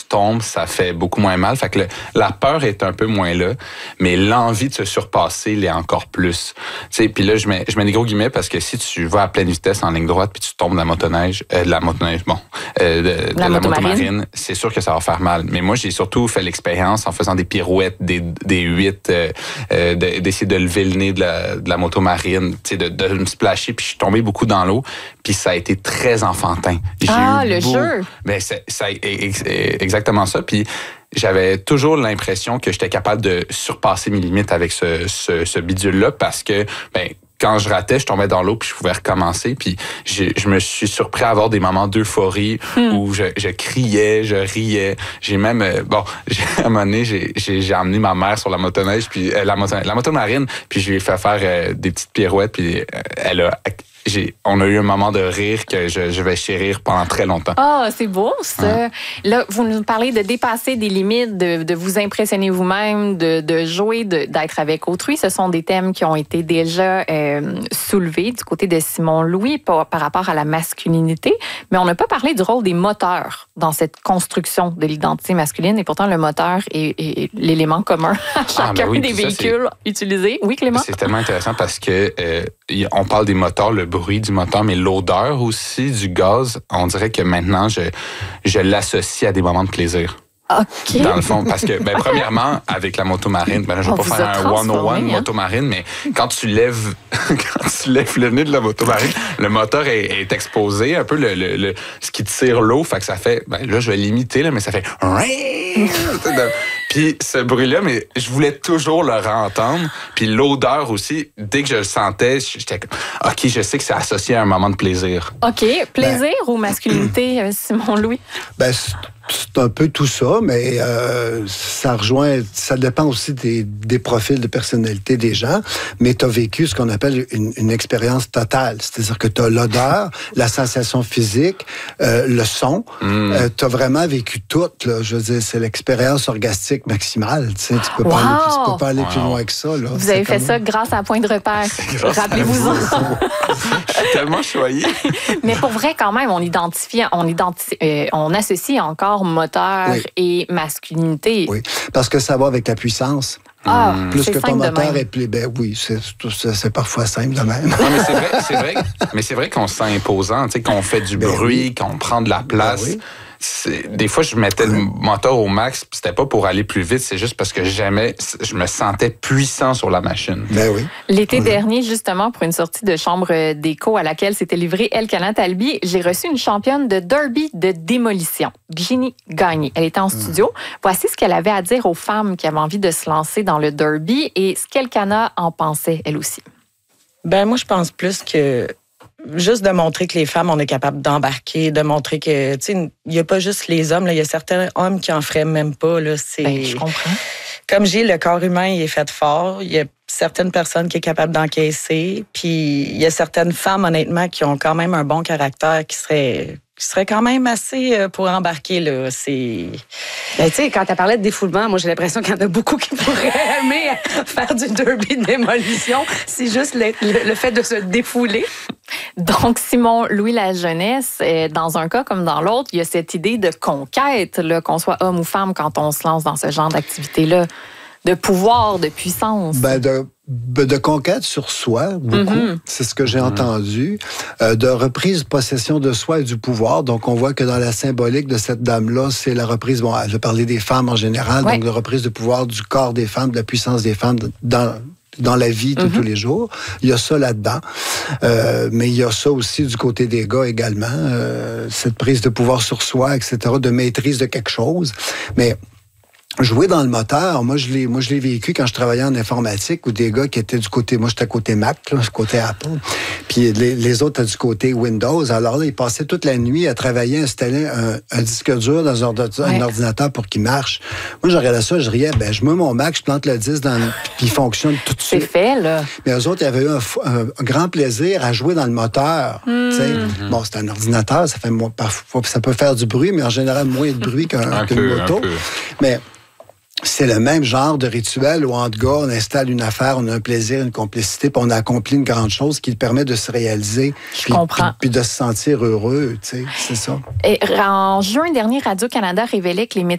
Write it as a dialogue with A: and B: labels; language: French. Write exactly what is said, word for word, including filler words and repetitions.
A: tombes, ça fait beaucoup moins mal. Fait que le, la peur est un peu moins là, mais l'envie de se surpasser l'est encore plus. Tu sais, puis là, je mets, je mets des gros guillemets parce que si tu vas à pleine vitesse en ligne droite puis tu tombes de la motoneige, euh, de la motoneige, bon, euh, de, de la, la motomarine, c'est sûr que ça va faire mal. Mais moi, j'ai surtout fait l'expérience en faisant des pirouettes, des, des huit, euh, euh, de, d'essayer de lever le nez de la, de la motomarine, tu sais, de, de me splasher, puis je suis tombé beaucoup dans l'eau, puis ça a été très enfantin. J'ai
B: ah,
A: eu
B: le
A: beau,
B: jeu!
A: Ben, c'est, ça, exactement ça, puis j'avais toujours l'impression que j'étais capable de surpasser mes limites avec ce, ce, ce bidule-là, parce que, ben, quand je ratais, je tombais dans l'eau puis je pouvais recommencer. Puis j'ai, je me suis surpris à avoir des moments d'euphorie hmm. où je, je criais, je riais. J'ai même, euh, bon, j'ai, à un moment donné, j'ai, j'ai, j'ai emmené ma mère sur la motoneige, puis euh, la, moto, la motomarine, puis je lui ai fait faire euh, des petites pirouettes, puis euh, elle a... J'ai, on a eu un moment de rire que je, je vais chérir pendant très longtemps.
B: Ah, oh, c'est beau, ça. Ouais. Là, vous nous parlez de dépasser des limites, de, de vous impressionner vous-même, de, de jouer, de, d'être avec autrui. Ce sont des thèmes qui ont été déjà euh, soulevés du côté de Simon Louis par, par rapport à la masculinité. Mais on n'a pas parlé du rôle des moteurs dans cette construction de l'identité masculine. Et pourtant, le moteur est, est l'élément commun à chacun ah, ben oui, des véhicules ça, utilisés. Oui, Clément?
A: C'est tellement intéressant parce que euh, on parle des moteurs, le bruit du moteur, mais l'odeur aussi du gaz, on dirait que maintenant, je, je l'associe à des moments de plaisir.
B: OK.
A: Dans le fond, parce que, ben, premièrement, avec la motomarine, ben, je ne vais pas faire un one oh one hein? motomarine, mais quand tu lèves, quand tu lèves le nez de la motomarine, le moteur est, est exposé, un peu le, le, le, ce qui tire l'eau, fait que ça fait, ben, là, je vais l'imiter, là, mais ça fait, puis ce bruit-là, mais je voulais toujours le entendre. Puis l'odeur aussi, dès que je le sentais, j'étais comme, OK, je sais que c'est associé à un moment de plaisir.
B: OK. Plaisir ben, ou masculinité, Simon Louis?
C: Ben, c'est... C'est un peu tout ça, mais euh, ça rejoint, ça dépend aussi des, des profils de personnalité des gens, mais tu as vécu ce qu'on appelle une, une expérience totale, c'est-à-dire que tu as l'odeur, la sensation physique, euh, le son, mm. euh, tu as vraiment vécu tout, là, je veux dire, c'est l'expérience orgastique maximale, tu sais, tu peux
B: wow.
C: pas aller, tu peux pas aller
A: wow.
C: plus loin que ça. Là.
B: Vous
C: c'est
B: avez fait
C: comme...
B: ça grâce à un point de repère, rappelez-vous-en.
A: Je suis tellement choyé.
B: Mais pour vrai, quand même, on identifie, on, identifie, euh, on associe encore moteur oui. et masculinité.
C: Oui, parce que ça va avec la puissance.
B: Ah,
C: plus
B: c'est
C: que ton
B: moteur
C: est plus... Ben oui, c'est, c'est, c'est parfois simple de même.
A: Non, mais c'est vrai, c'est vrai, mais c'est vrai qu'on se sent imposant, tu sais, qu'on fait du ben bruit, oui. qu'on prend de la place. Ben oui. C'est, des fois, je mettais le moteur au max, puis c'était pas pour aller plus vite, c'est juste parce que j'aimais, je me sentais puissant sur la machine.
C: Ben oui.
B: L'été oui. dernier, justement, pour une sortie de chambre d'écho à laquelle s'était livrée Elkana Talbi, j'ai reçu une championne de derby de démolition, Ginny Gagné. Elle était en studio. Mmh. Voici ce qu'elle avait à dire aux femmes qui avaient envie de se lancer dans le derby et ce qu'Elkana en pensait, elle aussi.
D: Ben moi, je pense plus que juste de montrer que les femmes, on est capable d'embarquer, de montrer que, tu sais, il n'y a pas juste les hommes, il y a certains hommes qui en feraient même pas. Là, c'est...
B: Ben, je comprends.
D: Comme j'ai le corps humain, il est fait fort. Il y a certaines personnes qui sont capables d'encaisser. Puis il y a certaines femmes, honnêtement, qui ont quand même un bon caractère, qui seraient... qui serait quand même assez pour embarquer, là. C'est...
E: Ben, tu sais, quand tu parlais de défoulement, moi, j'ai l'impression qu'il y en a beaucoup qui pourraient aimer faire du derby de démolition. C'est juste le, le, le fait de se défouler.
B: Donc, Simon Louis la jeunesse, dans un cas comme dans l'autre, il y a cette idée de conquête, là, qu'on soit homme ou femme quand on se lance dans ce genre d'activité-là, de pouvoir, de puissance.
C: Ben, de... de conquête sur soi, beaucoup. Mm-hmm. C'est ce que j'ai mm-hmm. entendu. Euh, de reprise, possession de soi et du pouvoir. Donc, on voit que dans la symbolique de cette dame-là, c'est la reprise, bon, elle veut parler des femmes en général, ouais. donc de reprise de pouvoir du corps des femmes, de la puissance des femmes dans... dans la vie de mm-hmm. tous les jours. Il y a ça là-dedans. Euh, mais il y a ça aussi du côté des gars également. Euh, cette prise de pouvoir sur soi, et cetera, de maîtrise de quelque chose. Mais jouer dans le moteur, moi je l'ai, moi je l'ai vécu quand je travaillais en informatique, où des gars qui étaient du côté, moi j'étais côté Mac, là, côté Apple, puis les, les autres étaient du côté Windows. Alors là, ils passaient toute la nuit à travailler, à installer un, un disque dur dans un, ordinateur, ouais. un ordinateur pour qu'il marche. Moi, je regardais ça, je riais, ben je mets mon Mac, je plante le disque, dans, puis il fonctionne tout de suite.
B: C'est fait, là.
C: Mais eux autres, ils avaient eu un, un, un grand plaisir à jouer dans le moteur. Mm. Mm-hmm. Bon, c'est un ordinateur, ça fait parfois, ça peut faire du bruit, mais en général, moins de bruit qu'un,
A: un
C: qu'une
A: peu,
C: moto. Mais c'est le même genre de rituel où, entre gars, on installe une affaire, on a un plaisir, une complicité, puis on a accompli une grande chose qui permet de se réaliser.
B: Je
C: puis,
B: comprends.
C: Puis, puis de se sentir heureux, tu sais, c'est ça.
B: Et en juin dernier, Radio-Canada révélait que les